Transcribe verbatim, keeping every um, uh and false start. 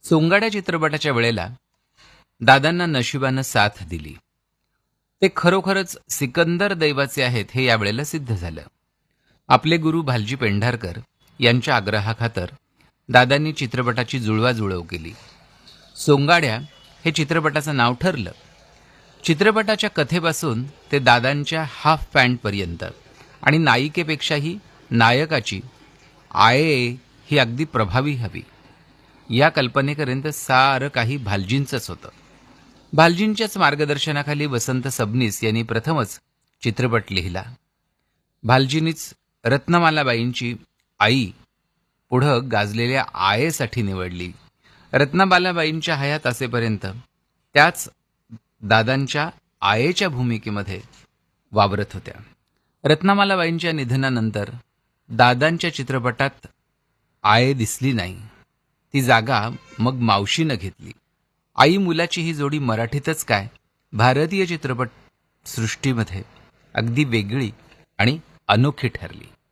सोंगाड्या चित्रपटाच्या वेळेला दादांना नशिबानं साथ दिली. ते खरोखरच सिकंदर दैवाचे आहेत हे यावेळेला सिद्ध झालं. आपले गुरु भालजी पेंढारकर यांच्या आग्रहाखातर दादांनी चित्रपटाची जुळवाजुळव केली. सोंगाड्या हे चित्रपटाचं नाव ठरलं. चित्रपटाच्या कथेपासून ते दादांच्या हाफ पॅन्टपर्यंत आणि नायिकेपेक्षाही नायकाची आये ही अगदी प्रभावी हवी, या कल्पनेपर्यंत सारं काही भालजींचंच होतं. भालजींच्याच मार्गदर्शनाखाली वसंत सबनीस यांनी प्रथमच चित्रपट लिहिला. भालजींनीच रत्नमालाबाईंची आई पुढं गाजलेल्या आयेसाठी निवडली. रत्नमालाबाईंच्या हयात असेपर्यंत त्याच दादांच्या आयेच्या भूमिकेमध्ये वावरत होत्या. रत्नमालाबाईंच्या निधनानंतर दादांच्या चित्रपटात आये दिसली नाही. ती जागा मग मावशीनं घेतली. आई मुलाची ही जोडी मराठीतच काय, भारतीय चित्रपट सृष्टीमध्ये अगदी वेगळी आणि अनोखी ठरली.